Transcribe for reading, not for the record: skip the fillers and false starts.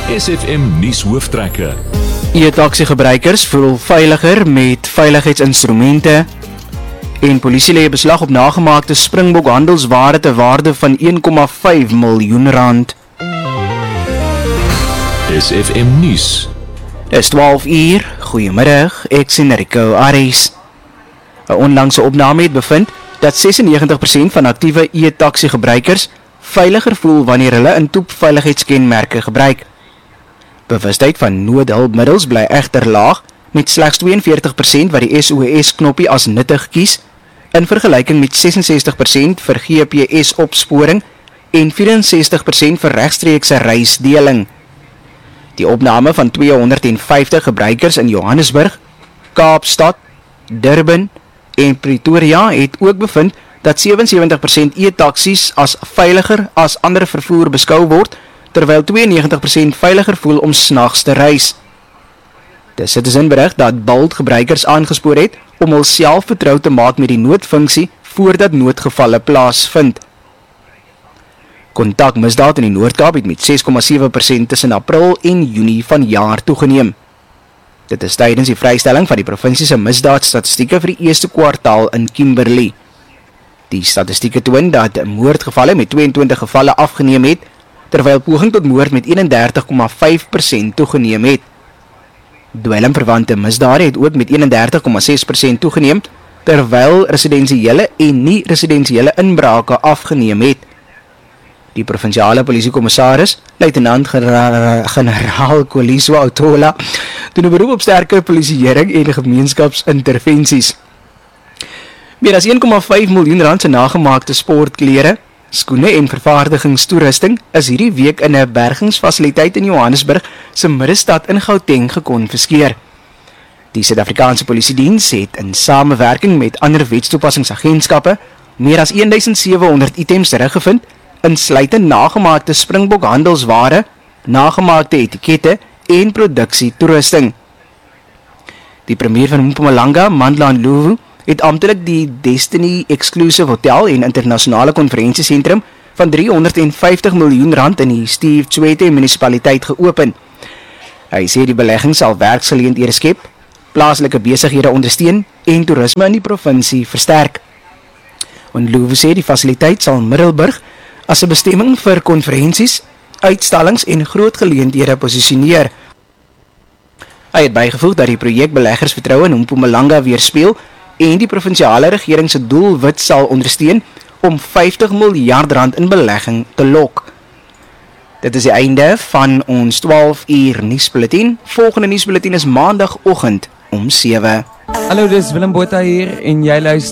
SFM nuus hooftrekke. E-taxi gebruikers voel veiliger met veiligheidsinstrumente en polisie lê beslag op nagemaakte Springbok handelsware te waarde van 1,5 miljoen rand. SFM nuus. Dis 12 uur, goeiemiddag, ek sien Rico Aries. 'n Onlangse opname het bevind dat 96% van aktiewe e-taxi gebruikers veiliger voel wanneer hulle 'n toepveiligheidskenmerke gebruik. Bewustheid van noodhulpmiddels bly egter laag, met slegs 42% wat die SOS-knoppie as nuttig kies, in vergelyking met 66% vir GPS-opsporing en 64% vir regstreekse reisdeling. Die opname van 250 gebruikers in Johannesburg, Kaapstad, Durban en Pretoria het ook bevind dat 77% e-taksies as veiliger as ander vervoer beskou word, terwyl 92% veiliger voel om snags te reis. Die Citizen berig dat Bolt gebruikers aangespoor het om hulself vertrou te maak met die noodfunksie voordat noodgevalle plaasvind. Kontakmisdaad in die Noord-Kaap het met 6,7% tussen April en Junie van jaar toegeneem. Dit is tydens die vrystelling van die provinsie se misdaadstatistieke vir die eerste kwartaal in Kimberley. Die statistieke toon dat moordgevalle met 22 gevalle afgeneem het, terwyl poging tot moord met 31,5% toegeneem het. Dwelmverwante misdade het ook met 31,6% toegeneem, terwyl residensiële en nie-residensiële inbrake afgeneem het. Die provinsiale polisiekommissaris, luitenant-generaal Koliswa Autola, doen 'n beroep op sterker polisieering en gemeenskapsintervensies. Meer as 1,5 miljoen rand se nagemaakte sportklere, skoene en vervaardigingstoerusting is hierdie week in 'n bergingsfasiliteit in Johannesburg se middestad in Gauteng gekonfiskeer. Die Suid-Afrikaanse Polisiediens het in samewerking met ander wetstoepassingsagentskappe meer as 1700 items teruggevind, insluitend nagemaakte Springbok handelsware, nagemaakte etikette en produksietoerusting. Die premier van Mpumalanga, Mandla Ndlovu, het amptelik die Destiny Exclusive Hotel en internasionale konferensiesentrum van 350 miljoen rand in die Steve Tshwete munisipaliteit geopen. Hy sê die belegging sal werksgeleenthede skep, plaaslike besighede ondersteun en toerisme in die provinsie versterk. Ndlovu sê die fasiliteit sal Middelburg as 'n bestemming vir konferensies, uitstallings en groot geleenthede posisioneer. Hy het bygevoeg dat die projek beleggersvertroue in Mpumalanga weerspieël en die provinsiale regering se doelwit sal ondersteun om 50 miljard rand in belegging te lok. Dit is die einde van ons 12 uur nuusbulletin. Volgende nuusbulletin is maandagoggend om 7. Hallo, dis Willem Botha hier en jy luister